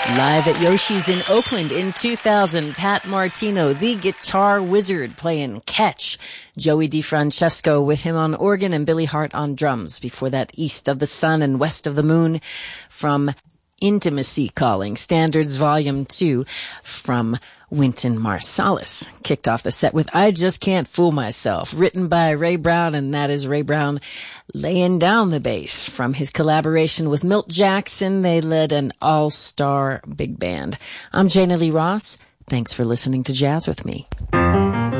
Live at Yoshi's in Oakland in 2000, Pat Martino, the guitar wizard, playing Catch. Joey DeFrancesco with him on organ and Billy Hart on drums. Before that, East of the Sun and West of the Moon from Intimacy Calling, Standards Volume 2 from Wynton Marsalis. Kicked off the set with I Just Can't Fool Myself, written by Ray Brown, and that is Ray Brown laying down the bass. From his collaboration with Milt Jackson, they led an all-star big band. I'm Jana Lee Ross. Thanks for listening to Jazz with me.